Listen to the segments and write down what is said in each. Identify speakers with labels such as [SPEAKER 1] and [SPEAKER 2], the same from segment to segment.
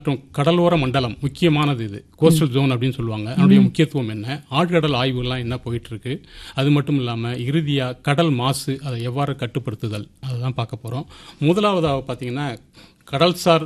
[SPEAKER 1] மற்றும் கடலோர மண்டலம் முக்கியமானது. இது கோஸ்டல் ஜோன் அப்படின்னு சொல்லுவாங்க. அதனுடைய முக்கியத்துவம் என்ன, ஆழ்கடல் ஆய்வுகள்லாம் என்ன போயிட்டு இருக்கு, அது மட்டும் இல்லாமல் இறுதியாக கடல் மாசு அதை எவ்வாறு கட்டுப்படுத்துதல் அதுதான் பார்க்க போகிறோம். முதலாவதாக பார்த்தீங்கன்னா கடல்சார்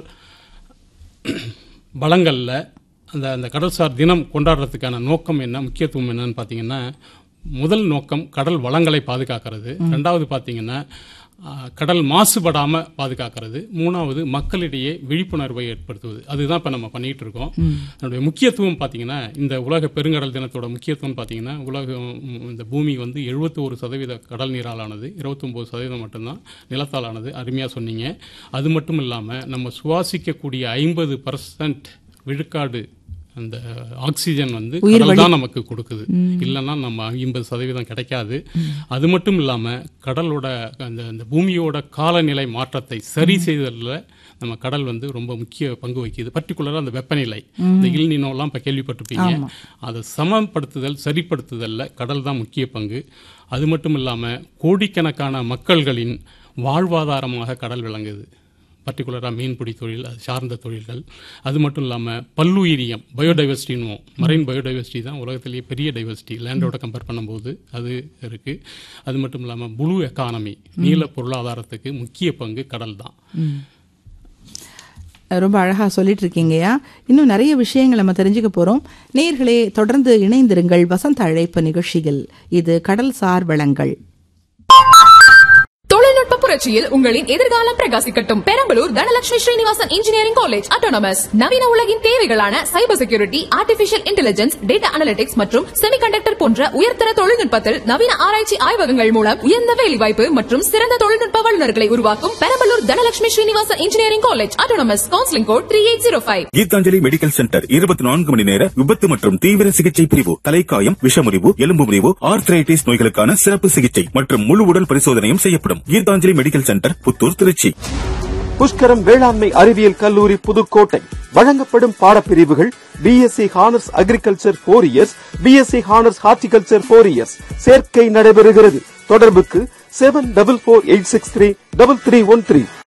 [SPEAKER 1] வளங்களில் அந்த கடல்சார் தினம் கொண்டாடுறதுக்கான நோக்கம் என்ன, முக்கியத்துவம் என்னன்னு பார்த்தீங்கன்னா, முதல் நோக்கம் கடல் வளங்களை பாதுகாக்கிறது, ரெண்டாவது பார்த்தீங்கன்னா கடல் மாசுபடாமல் பாதுகாக்கிறது, மூணாவது மக்களிடையே விழிப்புணர்வை ஏற்படுத்துவது. அதுதான் இப்போ நம்ம பண்ணிட்டு இருக்கோம். அதனுடைய முக்கியத்துவம் பார்த்தீங்கன்னா, இந்த உலக பெருங்கடல் தினத்தோட முக்கியத்துவம் பார்த்தீங்கன்னா, உலகம் இந்த பூமி 71% கடல் நீராலானது, 29% மட்டும்தான் நிலத்தாலானது. அருமையாக சொன்னீங்க. அது மட்டும் இல்லாமல் நம்ம சுவாசிக்கக்கூடிய 50% விழுக்காடு அந்த ஆக்சிஜன் கடல் தான் நமக்கு கொடுக்குது. இல்லைன்னா நம்ம 50% கிடைக்காது. அது மட்டும் இல்லாமல் கடலோட அந்த பூமியோட காலநிலை மாற்றத்தை சரி செய்ததில் நம்ம கடல் ரொம்ப முக்கிய பங்கு வகிக்குது. பர்டிகுலராக அந்த வெப்பநிலை, இந்த இல்னினோலாம் இப்போ கேள்விப்பட்டிருப்பீங்க. அதை சமப்படுத்துதல் சரிப்படுத்துதலில் கடல் தான் முக்கிய பங்கு. அது மட்டும் இல்லாமல் கோடிக்கணக்கான மக்கள்களின் வாழ்வாதாரமாக கடல் விளங்குது. பர்டிகுலராக மீன்பிடி தொழில், அது சார்ந்த தொழில்கள். அது மட்டும் இல்லாமல் பல்லுயிரியம், பயோடைவர்சிட்டின்னு, மரைன் பயோடைவர்சிட்டி தான் உலகத்திலேயே பெரிய டைவர்சிட்டி லேண்டோட கம்பேர் பண்ணும்போது அது இருக்குது. அது மட்டும் இல்லாமல் ப்ளூ எக்கானமி, நீல பொருளாதாரத்துக்கு முக்கிய பங்கு கடல் தான்.
[SPEAKER 2] ரொம்ப அழகாக சொல்லிட்டு இருக்கீங்கயா. இன்னும் நிறைய விஷயங்கள் நம்ம தெரிஞ்சுக்க போகிறோம். நேயர்களே, தொடர்ந்து இணைந்திருங்கள் வசந்த அழைப்பு நிகழ்ச்சியில். இது கடல்சார் வளங்கள்.
[SPEAKER 3] தொழில்நுட்ப புரட்சியில் உங்களின் எதிர்காலம் பிரகாசிக்கட்டும். Perambalur Dhanalakshmi Srinivasan engineering college autonomous நவீன உலகின் தேவைகளான cyber security, artificial intelligence, data analytics மற்றும் செமிகண்டக்டர் போன்ற உயர்தர தொழில்நுட்பத்தில் நவீன ஆராய்ச்சி ஆய்வகங்கள் மூலம் உயர்ந்த வேலைவாய்ப்பு மற்றும் சிறந்த தொழில்நுட்ப வல்லுநர்களை உருவாக்கும் Perambalur Dhanalakshmi Srinivasan engineering college autonomous. Counselling code 3805.
[SPEAKER 4] Gitanjali medical centre 24 மணி நேர விபத்து மற்றும் தீவிர சிகிச்சை பிரிவு, தலைக்காயம், விஷமுறிவு, எலும்பு முறிவு, ஆர்த்ரைட்டிஸ் நோய்களுக்கான சிறப்பு சிகிச்சை மற்றும் முழு உடல் பரிசோதனையும் செய்யப்படும். Gitanjali medical centre, Puthur, Trichy.
[SPEAKER 5] புஷ்கரம் வேளாண்மை அறிவியல் கல்லூரி, புதுக்கோட்டை. வழங்கப்படும் பாடப்பிரிவுகள் BSc honours agriculture 4 years, BSc honours horticulture 4 years. சேர்க்கை நடைபெறுகிறது. தொடர்புக்கு 7448633313.